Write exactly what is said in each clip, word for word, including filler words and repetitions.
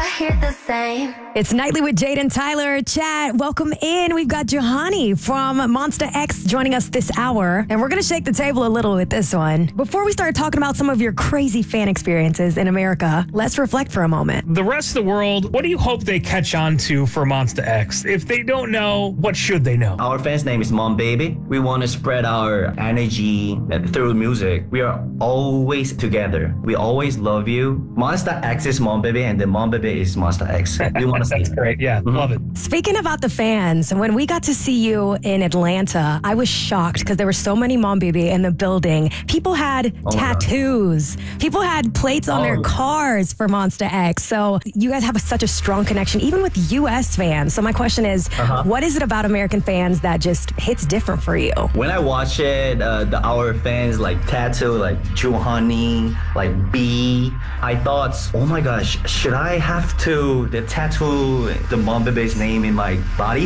I hear the same. It's Nightly with Jade and Tyler. Chat, welcome in. We've got Johanny from Monster X joining us this hour, and we're going to shake the table a little with this one. Before we start talking about some of your crazy fan experiences in America, let's reflect for a moment. The rest of the world, what do you hope they catch on to for Monster X? If they don't know, what should they know? Our fans' name is Mom Baby. We want to spread our energy through music. We are always together. We always love you. Monster X is Mom Baby, and then Mom Baby is Monster X. We want to That's see. great. Yeah, Mm-hmm. love it. Speaking about the fans, when we got to see you in Atlanta, I was shocked because there were so many Mom Baby in the building. People had Oh my God. tattoos. People had plates on Oh. their cars for Monster X. So you guys have a, such a strong connection, even with U S fans. So my question is, Uh-huh. what is it about American fans that just hits different for you? When I watch it, uh, the our fans like tattoo like Johanny, like B. I thought, oh my gosh, should I have to the tattoo the Mom Baby's name in my body?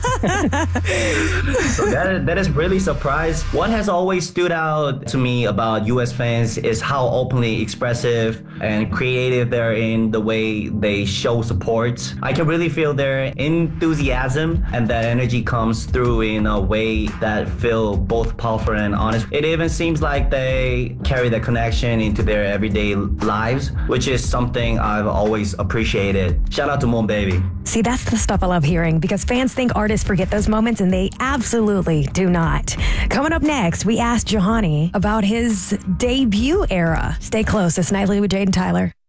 So that that is really surprised. What has always stood out to me about U S fans is how openly expressive and creative they're in the way they show support. I can really feel their enthusiasm, and that energy comes through in a way that feel both powerful and honest. It even seems like they carry that connection into their everyday lives, which is something I've always appreciated. Shout out to Mom Baby. See, that's the stuff I love hearing because fans think artists forget those moments and they absolutely do not. Coming up next, we asked Johanny about his debut era. Stay close. It's Nightly with Jade and Tyler.